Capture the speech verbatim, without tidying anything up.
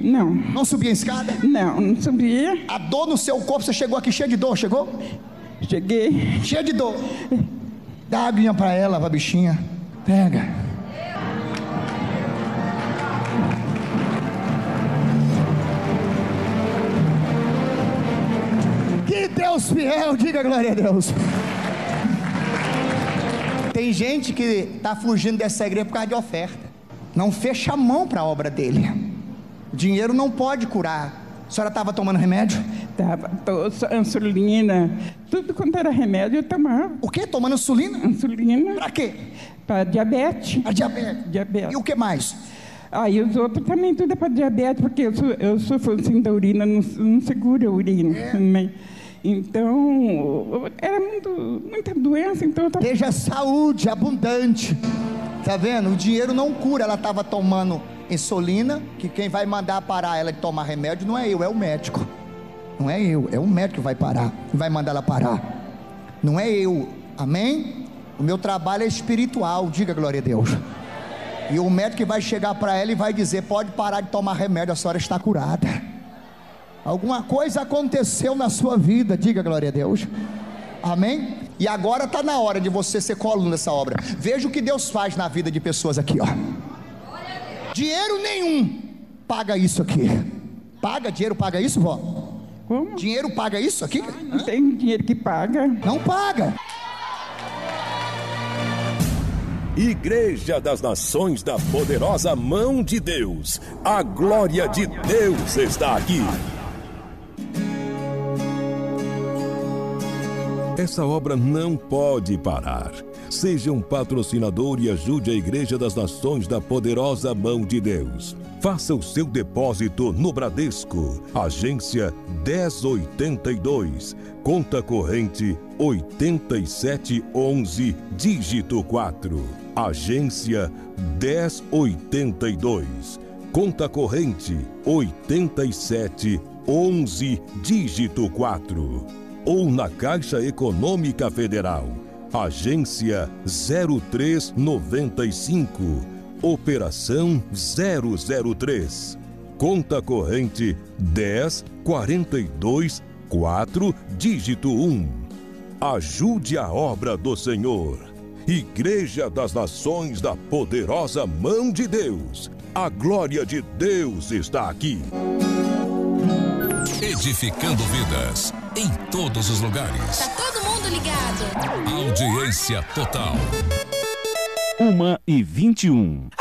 Não. Não subia a escada? Não, não subia. A dor no seu corpo, você chegou aqui cheia de dor, chegou? Cheguei. Cheia de dor. Dá aguinha pra ela, pra bichinha. Pega. Que Deus fiel, diga glória a Deus. Tem gente que está fugindo dessa igreja por causa de oferta. Não fecha a mão para a obra dele. Dinheiro não pode curar. A senhora estava tomando remédio? Tava, tô, insulina, tudo quanto era remédio eu tomava. O quê? Tomando insulina? Insulina. Para quê? Para diabetes. Para diabetes. diabetes. E o que mais? Aí ah, os outros também tudo é para diabetes, porque eu, sou, eu sofro assim da urina, não, não segura a urina é. também. Então, era muito, muita doença, então eu tava... Seja saúde abundante. Tá vendo? O dinheiro não cura. Ela estava tomando insulina, que quem vai mandar parar ela de tomar remédio não é eu, é o médico. Não é eu, é o médico que vai parar, vai mandar ela parar. Não é eu, amém? O meu trabalho é espiritual, diga glória a Deus. E o médico que vai chegar para ela e vai dizer: pode parar de tomar remédio, a senhora está curada. Alguma coisa aconteceu na sua vida, diga glória a Deus, amém? E agora está na hora de você ser coluna dessa obra. Veja o que Deus faz na vida de pessoas aqui, ó. Dinheiro nenhum paga isso aqui. Paga, dinheiro paga isso, vó? Como? Dinheiro paga isso aqui? Ah, não tem dinheiro que paga. Não paga. Igreja das Nações da Poderosa Mão de Deus. A glória de Deus está aqui. Essa obra não pode parar. Seja um patrocinador e ajude a Igreja das Nações da Poderosa Mão de Deus. Faça o seu depósito no Bradesco, agência dez oitenta e dois, conta corrente oitenta e sete onze, dígito quatro. Agência dez oitenta e dois, conta corrente oitenta e sete onze, dígito quatro. Ou na Caixa Econômica Federal, agência zero três noventa e cinco, operação zero zero três, conta corrente dez quarenta e dois quatro, dígito um. Ajude a obra do Senhor. Igreja das Nações da Poderosa Mão de Deus. A glória de Deus está aqui. Edificando vidas em todos os lugares. Tá todo mundo ligado. Audiência total. Uma e vinte e um.